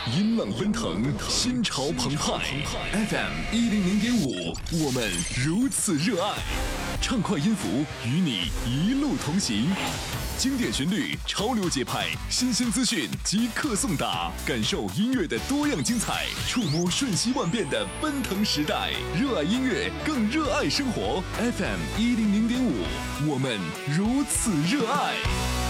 音浪奔腾，心潮澎湃。FM100.5，我们如此热爱。畅快音符与你一路同行，经典旋律，潮流节拍，新鲜资讯即刻送达，感受音乐的多样精彩，触摸瞬息万变的奔腾时代。热爱音乐，更热爱生活。FM100.5，我们如此热爱。